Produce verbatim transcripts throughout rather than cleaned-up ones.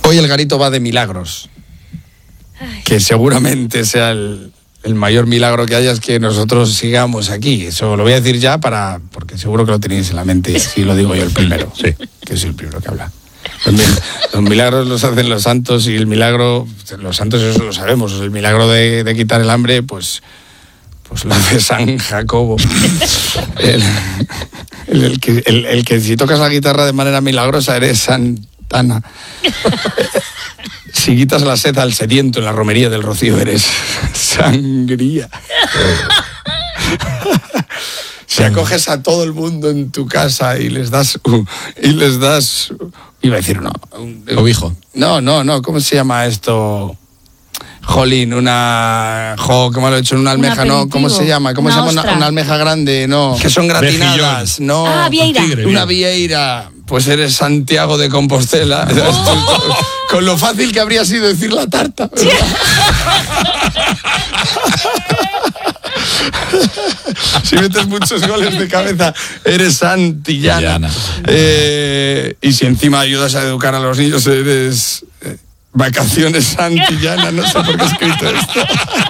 Hoy el garito va de milagros. Ay. Que seguramente sea el, el mayor milagro que haya es que nosotros sigamos aquí. Eso lo voy a decir ya para porque seguro que lo tenéis en la mente y así lo digo yo el primero. Sí. Que soy el primero que habla. Los, mil- los milagros los hacen los santos y el milagro, los santos eso lo sabemos, el milagro de, de quitar el hambre, pues, pues lo hace San Jacobo. El, el, el que, el, el que si tocas la guitarra de manera milagrosa eres Santana. Si quitas la sed al sediento en la romería del Rocío eres sangría. Si acoges a todo el mundo en tu casa y les das uh, y les das iba a decir no un, Cobijo. no no no ¿cómo se llama esto? Jolín, una jo, ¿cómo lo he hecho? Una almeja, ¿no? ¿Cómo se llama? ¿Cómo Una se llama una, ostra. una almeja grande? No, que son gratinadas, no. Ah, vieira. Tigre, Una bien. vieira, pues eres Santiago de Compostela. Oh. Con lo fácil que habría sido decir la tarta. Si metes muchos goles de cabeza, eres Santillana. Llana. Eh, y si encima ayudas a educar a los niños, eres eh, Vacaciones Santillana. No sé por qué he escrito esto.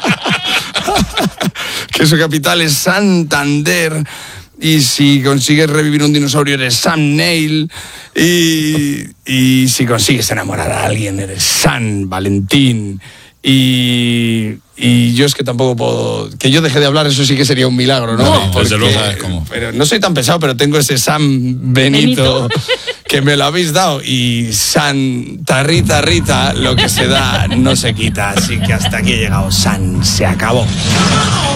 Que su capital es Santander. Y si consigues revivir un dinosaurio, eres Sam Neill. Y, y si consigues enamorar a alguien, eres San Valentín. Y, y yo es que tampoco puedo... Que yo deje de hablar, eso sí que sería un milagro, ¿no? No, Porque- desde luego sabes cómo. Pero no soy tan pesado, pero tengo ese San Benito, Benito. que me lo habéis dado. Y Santa Rita Rita, lo que se da no se quita. Así que hasta aquí he llegado. San se acabó.